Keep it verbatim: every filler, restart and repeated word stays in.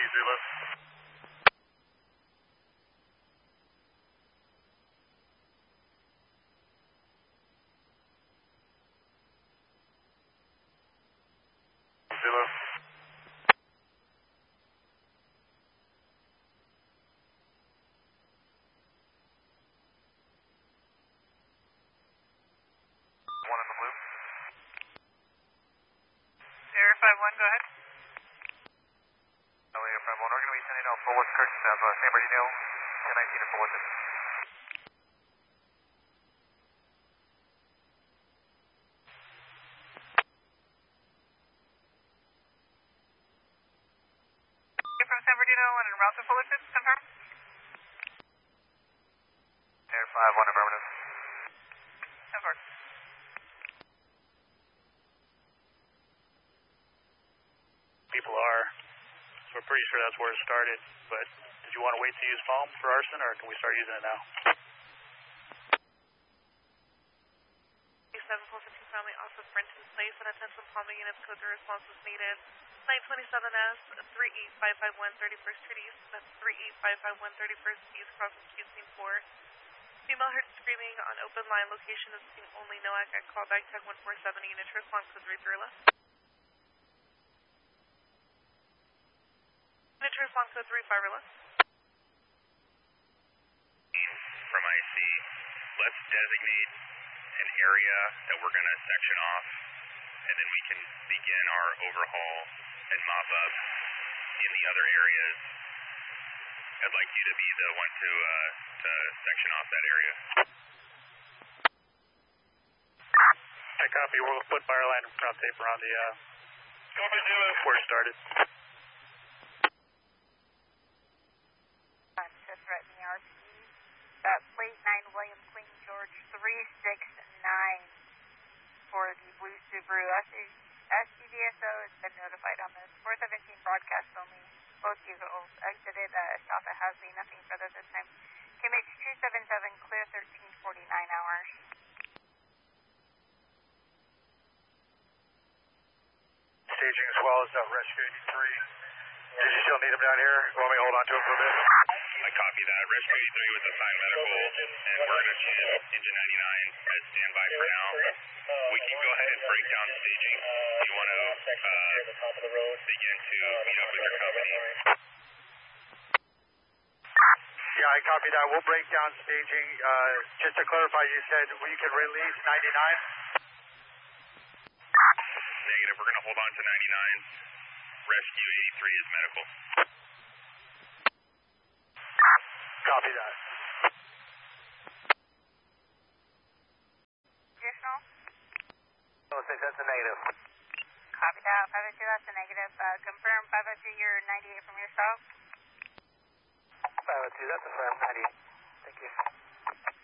Yankee Zulu. Zulu. One in the blue. Air five one, go ahead. Oh, Air five one, we're going to be sending out forward curtain of uh, San Bernardino, ten nineteen and Fullerton. From San Bernardino and en route to Fullerton, confirm. Air five one, affirmative. Confirm. People are, so we're pretty sure that's where it started, but did you want to wait to use foam for arson, or can we start using it now? seven Fullerton family off of Brenton Place and attention plumbing units, code three response is needed. Line twenty-seven S, three eight five five one thirty-first Street East, that's three eight five five one thirty-first East, crossing Q scene four. Female heard screaming on open line, location is seen only NOAC at callback tag one four seven, unit to response code three three left. Unit to response code three five left. From I C, let's designate an area that we're going to section off, and then we can begin our overhaul and mop up in the other areas. I'd like you to be the one to uh, to section off that area. I copy. We'll put fire line and ground tape around the uh, where it started. To threaten the R P E. That plate nine William Queen George three six nine for the blue Subaru. S C D S O has been notified on this. four seventeen broadcast only. Both vehicles exited uh, south of Hasley. Nothing further this time. K M H two seven seven, clear thirteen forty-nine hours. Staging as well as uh, Rescue eighty-three. Did you still need him down here? You want me to hold on to him for a bit? I copy that. Rescue eighty-three with the sign medical, and we're going to shoot engine ninety-nine at standby for now. We can go ahead and break down staging. Do you want to uh, begin to meet up with your company? Yeah, I copy that. We'll break down staging. Uh, just to clarify, you said we can release ninety-nine? Negative. We're going to hold on to ninety-nine. Rescue eighty-three is medical. Copy that. Additional? Oh, six, that's a negative. Copy that. five oh two, that's a negative. Uh, confirm five oh two, you're ninety-eight from yourself. five oh two, that's a firm ninety-eight. Thank you.